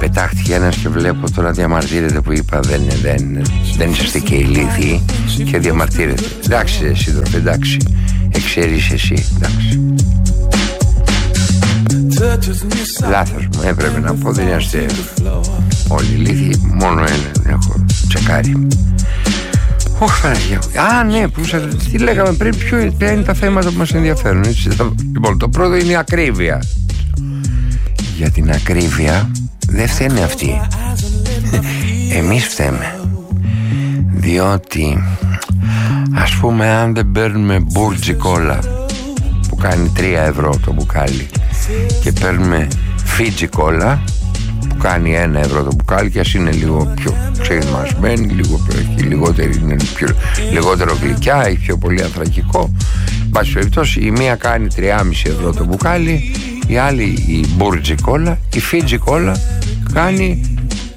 πετάχτηκε ένας και βλέπω τώρα διαμαρτύρεται που είπα δεν είσαστε και ηλίθιοι και διαμαρτύρεται. Εντάξει σύντροφε, εντάξει, εξαιρείς εσύ, εντάξει. Λάθος μου, έπρεπε να πω, δεν είστε όλοι ηλίθιοι, μόνο έναν έχω τσεκάρει. Όχι Παναγία. Α, ναι, τι λέγαμε πριν, ποια είναι τα θέματα που μας ενδιαφέρουν, έτσι. Λοιπόν, το πρώτο είναι η ακρίβεια. Για την ακρίβεια δεν φταίνε αυτοί. Εμείς φταίμε. Διότι ας πούμε αν δεν παίρνουμε μπουρτζι κόλλα που κάνει 3 ευρώ το μπουκάλι και παίρνουμε φίτζι κόλλα που κάνει 1 ευρώ το μπουκάλι, και ας είναι λίγο πιο ξεγυμασμένη, λιγότερο γλυκιά, έχει πιο πολύ ανθρακικό, πάση περιπτώσει η μία κάνει 3,5 ευρώ το μπουκάλι, η άλλη η μπουρτζι κόλλα, η φίτζι κόλλα κάνει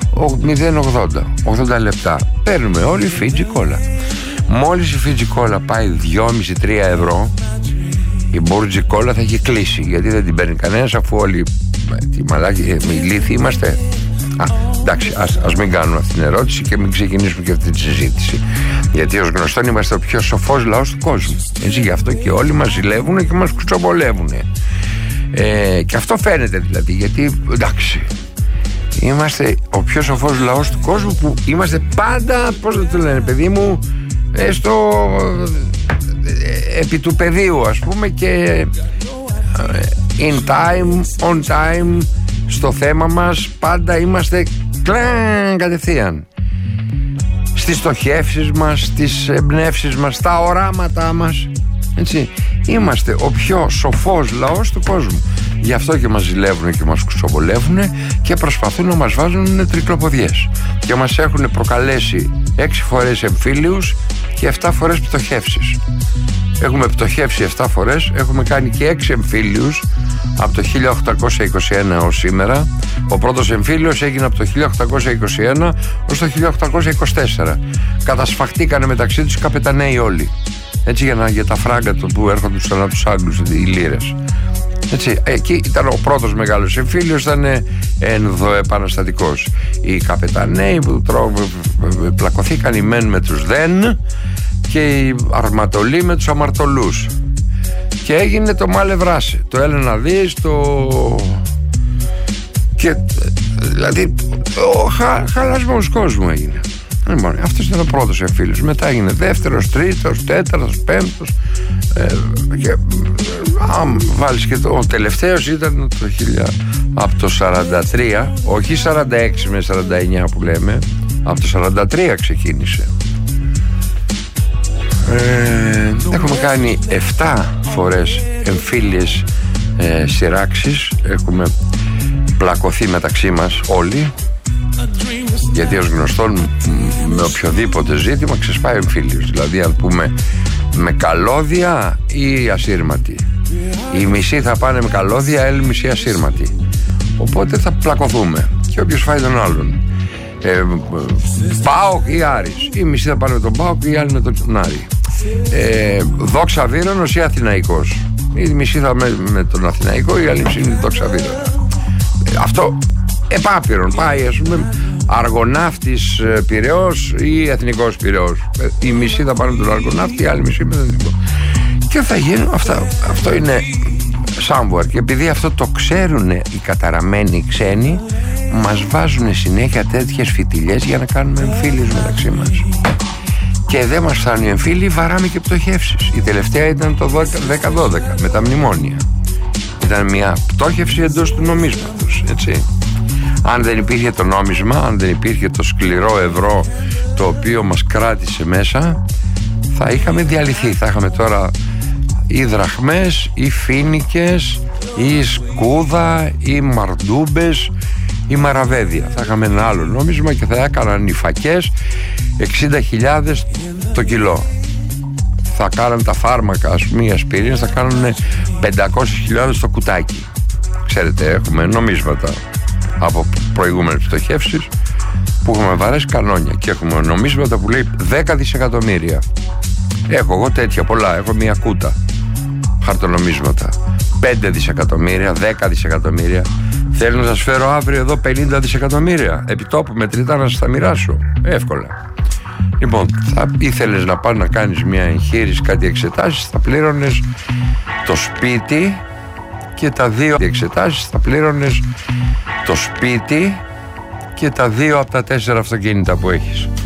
0,80 λεπτά. Παίρνουμε όλοι φίτζι κόλλα. Μόλις η φίτζι κόλλα πάει 2,5-3 ευρώ, η μπουρτζι κόλλα θα έχει κλείσει, γιατί δεν την παίρνει κανένας, αφού όλοι ηλίθιοι είμαστε. Εντάξει, ας μην κάνουμε αυτή την ερώτηση και μην ξεκινήσουμε και αυτή τη συζήτηση, γιατί ως γνωστόν είμαστε ο πιο σοφός λαός του κόσμου, έτσι, γι' αυτό και όλοι μας ζηλεύουν και μας κουτσομπολεύουν, και αυτό φαίνεται δηλαδή, γιατί εντάξει, είμαστε ο πιο σοφός λαός του κόσμου, που είμαστε πάντα, πώς θα το λένε παιδί μου, επί του πεδίου, ας πούμε, και in time, on time, στο θέμα μας πάντα είμαστε κατευθείαν στις στοχεύσεις μας, στις εμπνεύσεις μας, στα οράματά μας, έτσι. Είμαστε ο πιο σοφός λαός του κόσμου. Γι' αυτό και μας ζηλεύουν και μας κουτσοβολεύουν και προσπαθούν να μας βάζουν τρικλοποδιές, και μας έχουν προκαλέσει 6 φορές εμφύλιους και 7 φορές πτωχεύσεις. Έχουμε πτωχεύσει 7 φορές, έχουμε κάνει και 6 εμφύλιους από το 1821 ως σήμερα. Ο πρώτος εμφύλιος έγινε από το 1821 ως το 1824. Κατασφαχτήκανε μεταξύ τους οι καπεταναίοι όλοι, έτσι, για τα φράγκα που έρχονται από τους Άγγλους, οι λίρες. Έτσι, εκεί ήταν ο πρώτος μεγάλος εμφύλιος, ήταν ενδοεπαναστατικός. Οι καπεταναίοι που πλακωθήκαν οι μεν με τους δεν και οι αρματολοί με τους αμαρτωλούς, και έγινε το μάλε βράσε, το έλα να δεις, και δηλαδή ο χαλασμός κόσμου έγινε. Λοιπόν, αυτός ήταν ο πρώτος εμφύλιος. Μετά έγινε δεύτερος, τρίτος, τέταρτος, πέμπτος, και αν βάλεις και ο τελευταίος ήταν από το 43, όχι 46 με 49 που λέμε, από το 43 ξεκίνησε. Έχουμε κάνει 7 φορές εμφύλιες σειράξεις. Έχουμε πλακωθεί μεταξύ μας όλοι, γιατί ως γνωστόν με οποιοδήποτε ζήτημα ξεσπάει εμφύλιος. Δηλαδή αν πούμε με καλώδια ή ασύρματοι, οι μισοί θα πάνε με καλώδια, οι μισοί ασύρματοι, οπότε θα πλακωθούμε και όποιος φάει τον άλλον. ΠΑΟΚ ή Άρης, οι μισοί θα πάνε με τον ΠΑΟΚ, οι άλλοι με τον Άρη. Δόξα Βύρονος ή Αθηναϊκός, οι μισοί θα με τον Αθηναϊκό, οι άλλοι μισοί είναι Δόξα Βύρονος. Αυτό επάπειρον πάει, ας πούμε, Αργοναύτης Πειραιώς ή Εθνικός Πειραιώς. Οι μισοί θα πάνε με τον Αργοναύτη, οι άλλοι μισοί με τον Εθνικό. Και θα γίνουν αυτά. Αυτό είναι somewhere. Και επειδή αυτό το ξέρουν οι καταραμένοι ξένοι, μας βάζουν συνέχεια τέτοιες φιτιλιές για να κάνουμε εμφύλιους μεταξύ μας. Και δεν μας φτάνουν οι εμφύλιοι, βαράμε και πτωχεύσεις. Η τελευταία ήταν το 10-12 με τα μνημόνια. Ήταν μια πτώχευση εντός του νομίσματος, έτσι. Αν δεν υπήρχε το νόμισμα, αν δεν υπήρχε το σκληρό ευρώ το οποίο μας κράτησε μέσα, θα είχαμε διαλυθεί. Θα είχαμε τώρα ή δραχμές ή φίνικες ή σκούδα ή μαρντούμπες ή μαραβέδια. Θα είχαμε ένα άλλο νόμισμα και θα έκαναν οι φακές 60.000 το κιλό. Θα κάνουν τα φάρμακα, ας πούμε, οι ασπιρίνες θα κάνουν 500.000 το κουτάκι. Ξέρετε, έχουμε νομίσματα από προηγούμενες πτωχεύσεις που έχουμε βαρέσει κανόνια, και έχουμε νομίσματα που λέει 10 δισεκατομμύρια. Έχω εγώ τέτοια πολλά, έχω μια κούτα χαρτονομίσματα. 5 δισεκατομμύρια, 10 δισεκατομμύρια. Θέλω να σας φέρω αύριο εδώ 50 δισεκατομμύρια επιτόπου μετρητά να σας τα μοιράσω. Εύκολα. Λοιπόν, θα ήθελες να πας να κάνεις μια εγχείρηση, κάτι εξετάσεις, θα πλήρωνες το σπίτι και τα 2 εξετάσεις, θα πλήρωνες το σπίτι και τα 2 από τα 4 αυτοκίνητα που έχεις.